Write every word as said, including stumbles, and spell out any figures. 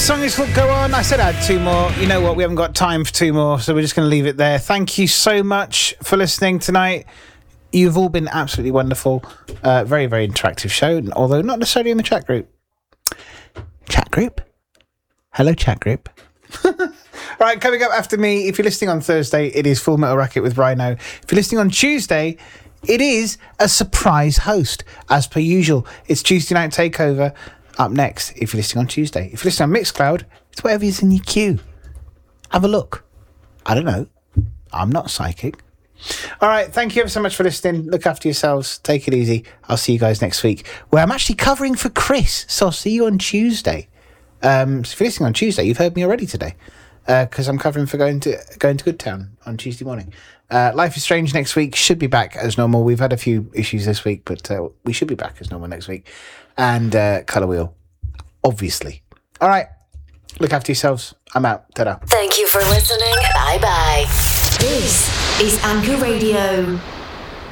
song is called Go On. I said I had two more. You know what? We haven't got time for two more, so we're just going to leave it there. Thank you so much for listening tonight. You've all been absolutely wonderful. Uh, very, very interactive show, although not necessarily in the chat group. Chat group? Hello, chat group. All right, coming up after me, if you're listening on Thursday, it is Full Metal Racket with Rhino. If you're listening on Tuesday, it is a surprise host, as per usual. It's Tuesday Night Takeover up next, if you're listening on Tuesday. If you're listening on Mixcloud, it's whatever is in your queue. Have a look. I don't know. I'm not psychic. All right, thank you ever so much for listening. Look after yourselves. Take it easy. I'll see you guys next week, where I'm actually covering for Chris, so I'll see you on Tuesday. Um, so if you're listening on Tuesday, you've heard me already today, because uh, I'm covering for going to going to Goodtown on Tuesday morning. Uh, Life is Strange next week. Should be back as normal. We've had a few issues this week, but uh, we should be back as normal next week. And uh, Colour Wheel, obviously. All right, look after yourselves. I'm out. Ta-da. Thank you for listening. Bye-bye. This is Anchor Radio.